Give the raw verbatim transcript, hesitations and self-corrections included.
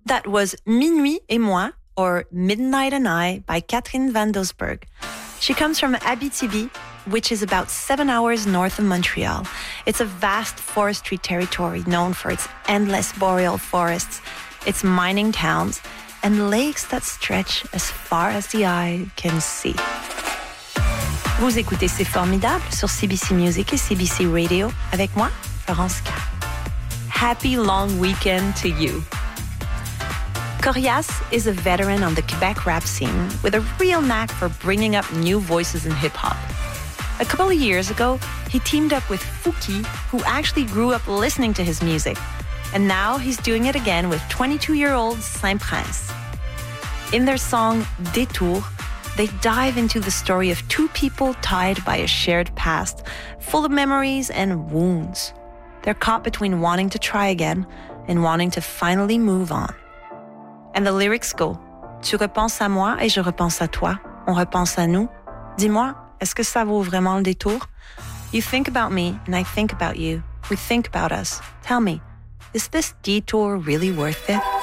That was Minuit et moi, or Midnight and I, by Catherine Van Doesburg. She comes from Abitibi, which is about seven hours north of Montreal. It's a vast forestry territory known for its endless boreal forests, its mining towns, and lakes that stretch as far as the eye can see. Vous écoutez C'est Formidable sur C B C Music et C B C Radio avec moi, Florence K. Happy long weekend to you. Corias is a veteran on the Quebec rap scene with a real knack for bringing up new voices in hip-hop. A couple of years ago, he teamed up with Fouki, who actually grew up listening to his music. And now he's doing it again with twenty-two-year-old Saint Prince. In their song Détour, they dive into the story of two people tied by a shared past, full of memories and wounds. They're caught between wanting to try again and wanting to finally move on. And the lyrics go, Tu repenses à moi et je repense à toi. On repense à nous. Dis-moi, est-ce que ça vaut vraiment le détour? You think about me and I think about you. We think about us. Tell me, is this detour really worth it?